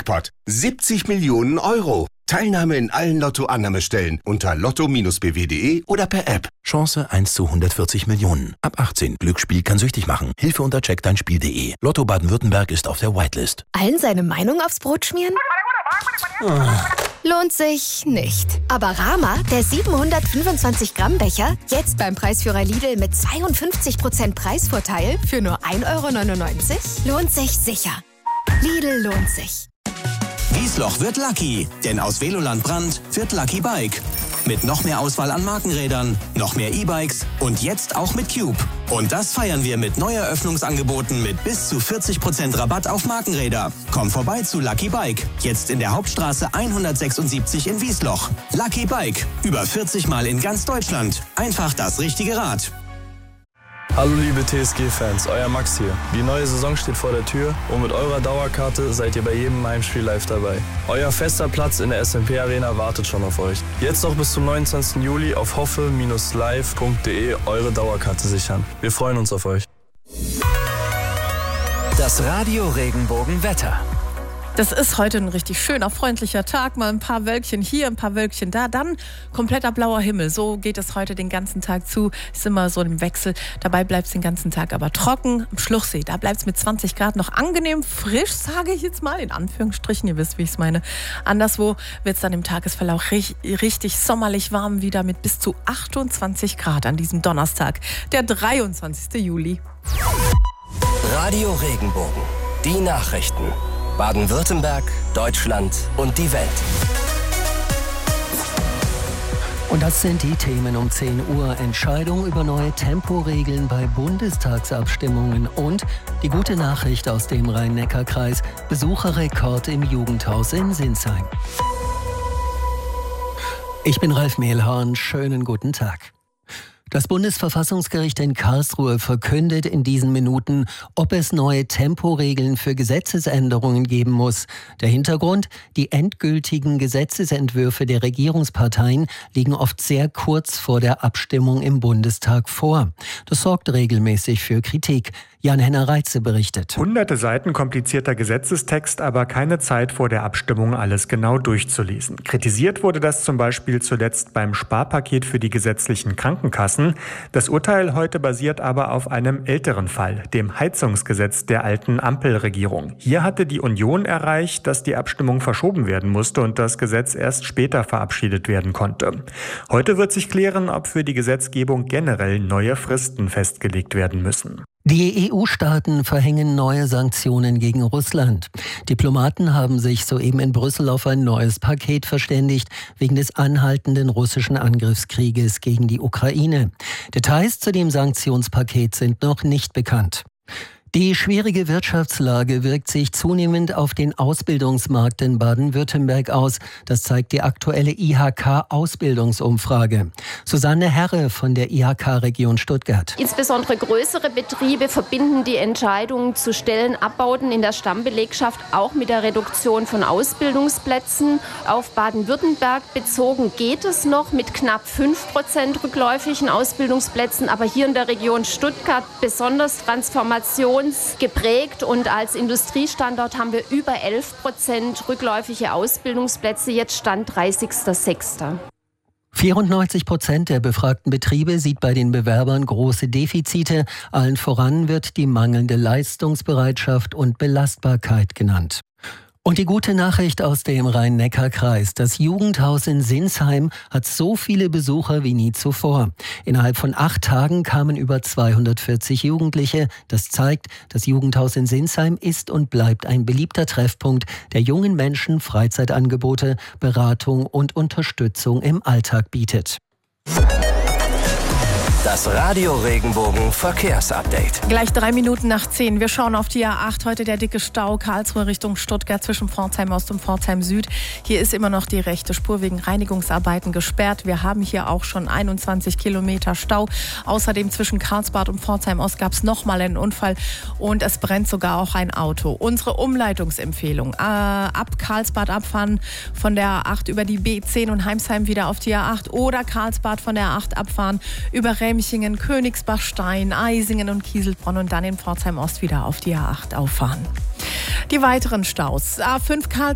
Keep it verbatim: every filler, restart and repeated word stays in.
Jackpot. siebzig Millionen Euro. Teilnahme in allen Lotto-Annahmestellen unter lotto Bindestrich b w punkt de oder per App. Chance eins zu hundertvierzig Millionen. Ab achtzehn. Glücksspiel kann süchtig machen. Hilfe unter check dein Spiel punkt de. Lotto Baden-Württemberg ist auf der Whitelist. Allen seine Meinung aufs Brot schmieren? Oh. Lohnt sich nicht. Aber Rama, der siebenhundertfünfundzwanzig Gramm Becher, jetzt beim Preisführer Lidl mit zweiundfünfzig Prozent Preisvorteil für nur ein Euro neunundneunzig, lohnt sich sicher. Lidl lohnt sich. Wiesloch wird lucky, denn aus Veloland Brand wird Lucky Bike. Mit noch mehr Auswahl an Markenrädern, noch mehr E-Bikes und jetzt auch mit Cube. Und das feiern wir mit Neueröffnungsangeboten mit bis zu vierzig Prozent Rabatt auf Markenräder. Komm vorbei zu Lucky Bike, jetzt in der Hauptstraße hundertsechsundsiebzig in Wiesloch. Lucky Bike, über vierzig Mal in ganz Deutschland. Einfach das richtige Rad. Hallo liebe T S G-Fans, euer Max hier. Die neue Saison steht vor der Tür und mit eurer Dauerkarte seid ihr bei jedem Heimspiel live dabei. Euer fester Platz in der S M P Arena wartet schon auf euch. Jetzt noch bis zum neunundzwanzigsten Juli auf hoffe Bindestrich live punkt de eure Dauerkarte sichern. Wir freuen uns auf euch. Das Radio Regenbogen Wetter. Das ist heute ein richtig schöner, freundlicher Tag. Mal ein paar Wölkchen hier, ein paar Wölkchen da. Dann kompletter blauer Himmel. So geht es heute den ganzen Tag zu. Ist immer so im Wechsel. Dabei bleibt es den ganzen Tag aber trocken. Am Schluchsee, da bleibt es mit zwanzig Grad noch angenehm frisch, sage ich jetzt mal, in Anführungsstrichen. Ihr wisst, wie ich es meine. Anderswo wird es dann im Tagesverlauf richtig, richtig sommerlich warm wieder mit bis zu achtundzwanzig Grad an diesem Donnerstag, der dreiundzwanzigsten Juli. Radio Regenbogen. Die Nachrichten. Baden-Württemberg, Deutschland und die Welt. Und das sind die Themen um zehn Uhr. Entscheidung über neue Temporegeln bei Bundestagsabstimmungen und die gute Nachricht aus dem Rhein-Neckar-Kreis. Besucherrekord im Jugendhaus in Sinsheim. Ich bin Ralf Mehlhorn. Schönen guten Tag. Das Bundesverfassungsgericht in Karlsruhe verkündet in diesen Minuten, ob es neue Temporegeln für Gesetzesänderungen geben muss. Der Hintergrund: Die endgültigen Gesetzesentwürfe der Regierungsparteien liegen oft sehr kurz vor der Abstimmung im Bundestag vor. Das sorgt regelmäßig für Kritik. Jan-Henner Reitze berichtet. Hunderte Seiten komplizierter Gesetzestext, aber keine Zeit vor der Abstimmung, alles genau durchzulesen. Kritisiert wurde das zum Beispiel zuletzt beim Sparpaket für die gesetzlichen Krankenkassen. Das Urteil heute basiert aber auf einem älteren Fall, dem Heizungsgesetz der alten Ampelregierung. Hier hatte die Union erreicht, dass die Abstimmung verschoben werden musste und das Gesetz erst später verabschiedet werden konnte. Heute wird sich klären, ob für die Gesetzgebung generell neue Fristen festgelegt werden müssen. Die E U-Staaten verhängen neue Sanktionen gegen Russland. Diplomaten haben sich soeben in Brüssel auf ein neues Paket verständigt, wegen des anhaltenden russischen Angriffskrieges gegen die Ukraine. Details zu dem Sanktionspaket sind noch nicht bekannt. Die schwierige Wirtschaftslage wirkt sich zunehmend auf den Ausbildungsmarkt in Baden-Württemberg aus. Das zeigt die aktuelle I H K-Ausbildungsumfrage. Susanne Herre von der I H K-Region Stuttgart. Insbesondere größere Betriebe verbinden die Entscheidung zu Stellenabbauten in der Stammbelegschaft auch mit der Reduktion von Ausbildungsplätzen. Auf Baden-Württemberg bezogen geht es noch mit knapp fünf Prozent rückläufigen Ausbildungsplätzen. Aber hier in der Region Stuttgart besonders Transformation geprägt und als Industriestandort haben wir über elf Prozent rückläufige Ausbildungsplätze, jetzt Stand dreißigster sechster vierundneunzig Prozent der befragten Betriebe sieht bei den Bewerbern große Defizite. Allen voran wird die mangelnde Leistungsbereitschaft und Belastbarkeit genannt. Und die gute Nachricht aus dem Rhein-Neckar-Kreis. Das Jugendhaus in Sinsheim hat so viele Besucher wie nie zuvor. Innerhalb von acht Tagen kamen über zweihundertvierzig Jugendliche. Das zeigt, das Jugendhaus in Sinsheim ist und bleibt ein beliebter Treffpunkt, der jungen Menschen Freizeitangebote, Beratung und Unterstützung im Alltag bietet. Das Radio Regenbogen Verkehrsupdate. Gleich drei Minuten nach zehn. Wir schauen auf die A acht. Heute der dicke Stau Karlsruhe Richtung Stuttgart zwischen Pforzheim Ost und Pforzheim Süd. Hier ist immer noch die rechte Spur wegen Reinigungsarbeiten gesperrt. Wir haben hier auch schon einundzwanzig Kilometer Stau. Außerdem zwischen Karlsbad und Pforzheim Ost gab es nochmal einen Unfall und es brennt sogar auch ein Auto. Unsere Umleitungsempfehlung. Äh, ab Karlsbad abfahren von der A acht über die B zehn und Heimsheim wieder auf die A acht oder Karlsbad von der A acht abfahren über Remchingen, Königsbachstein, Eisingen und Kieselbronn und dann in Pforzheim Ost wieder auf die A acht auffahren. Die weiteren Staus. A fünf Karlsbad